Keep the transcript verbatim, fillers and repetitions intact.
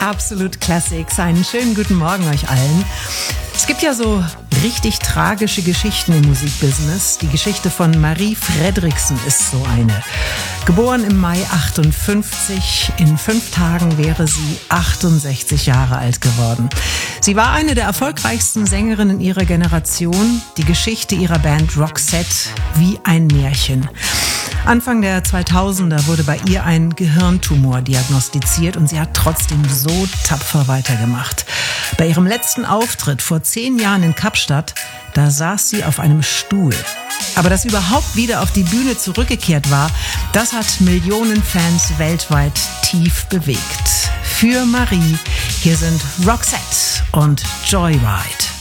Absolut Classics. Einen schönen guten Morgen euch allen. Es gibt ja so richtig tragische Geschichten im Musikbusiness. Die Geschichte von Marie Fredriksen ist so eine. Geboren im Mai achtundfünfzig, in fünf Tagen wäre sie achtundsechzig Jahre alt geworden. Sie war eine der erfolgreichsten Sängerinnen ihrer Generation. Die Geschichte ihrer Band Roxette wie ein Märchen. Anfang der zweitausender wurde bei ihr ein Gehirntumor diagnostiziert und sie hat trotzdem so tapfer weitergemacht. Bei ihrem letzten Auftritt vor zehn Jahren in Kapstadt, da saß sie auf einem Stuhl. Aber dass sie überhaupt wieder auf die Bühne zurückgekehrt war, das hat Millionen Fans weltweit tief bewegt. Für Marie, hier sind Roxette und Joyride.